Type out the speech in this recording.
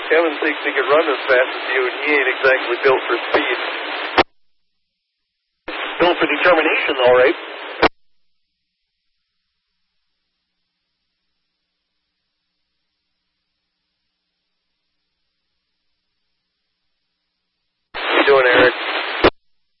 Kevin thinks he can run as fast as you, and he ain't exactly built for speed. Built for determination, all right. How you doing, Eric?